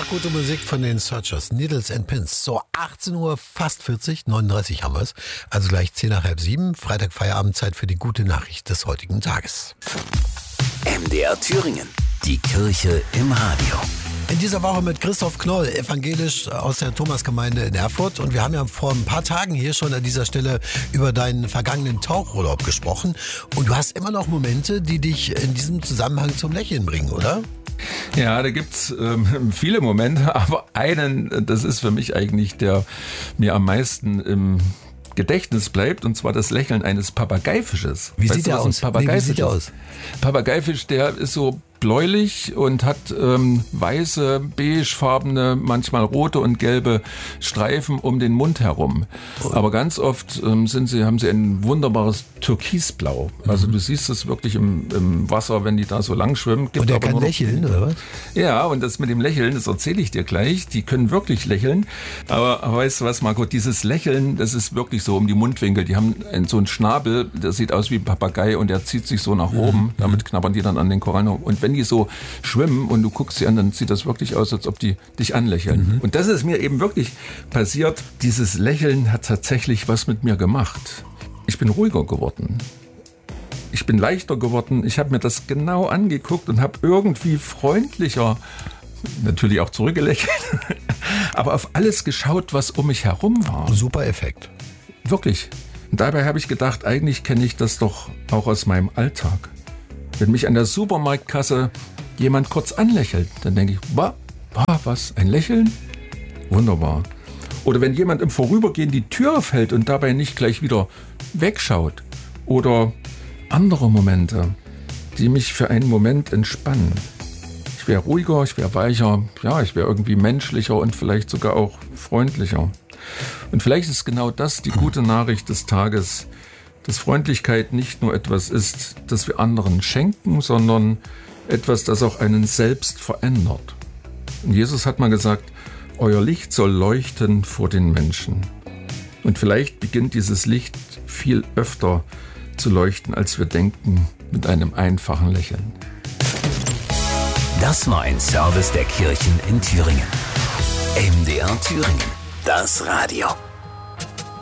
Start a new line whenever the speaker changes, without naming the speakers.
Gute Musik von den Searchers, Needles and Pins. So 18 Uhr, fast 40, 39 haben wir es. Also gleich 10 nach halb 7, Freitag Feierabendzeit für die gute Nachricht des heutigen Tages.
MDR Thüringen, die Kirche im Radio.
In dieser Woche mit Christoph Knoll, evangelisch aus der Thomasgemeinde in Erfurt. Und wir haben ja vor ein paar Tagen hier schon an dieser Stelle über deinen vergangenen Tauchurlaub gesprochen. Und du hast immer noch Momente, die dich in diesem Zusammenhang zum Lächeln bringen, oder?
Ja, da gibt's viele Momente, aber einen, das ist für mich eigentlich der mir am meisten im Gedächtnis bleibt, und zwar das Lächeln eines Papageifisches.
Wie sieht der aus? Wie sieht der aus?
Papageifisch, der ist so bläulich und hat weiße, beigefarbene, manchmal rote und gelbe Streifen um den Mund herum. Aber ganz oft haben sie ein wunderbares Türkisblau. Also du siehst es wirklich im Wasser, wenn die da so lang schwimmen.
Und der kann lächeln, oder was?
Ja, und das mit dem Lächeln, das erzähle ich dir gleich. Die können wirklich lächeln. Aber weißt du was, Margot, dieses Lächeln, das ist wirklich so um die Mundwinkel. Die haben so einen Schnabel, der sieht aus wie ein Papagei und der zieht sich so nach oben. Damit knabbern die dann an den Korallen. Und wenn die so schwimmen und du guckst sie an, dann sieht das wirklich aus, als ob die dich anlächeln. Und das ist mir eben wirklich passiert. Dieses Lächeln hat tatsächlich was mit mir gemacht. Ich bin ruhiger geworden. Ich bin leichter geworden. Ich habe mir das genau angeguckt und habe irgendwie freundlicher, natürlich auch zurückgelächelt, aber auf alles geschaut, was um mich herum war.
Super Effekt.
Wirklich. Und dabei habe ich gedacht, eigentlich kenne ich das doch auch aus meinem Alltag. Wenn mich an der Supermarktkasse jemand kurz anlächelt, dann denke ich, was, ein Lächeln? Wunderbar. Oder wenn jemand im Vorübergehen die Tür aufhält und dabei nicht gleich wieder wegschaut. Oder andere Momente, die mich für einen Moment entspannen. Ich wäre ruhiger, ich wäre weicher, ja, ich wäre irgendwie menschlicher und vielleicht sogar auch freundlicher. Und vielleicht ist genau das die gute Nachricht des Tages, dass Freundlichkeit nicht nur etwas ist, das wir anderen schenken, sondern etwas, das auch einen selbst verändert. Und Jesus hat mal gesagt, euer Licht soll leuchten vor den Menschen. Und vielleicht beginnt dieses Licht viel öfter zu leuchten, als wir denken, mit einem einfachen Lächeln.
Das war ein Service der Kirchen in Thüringen. MDR Thüringen, das Radio.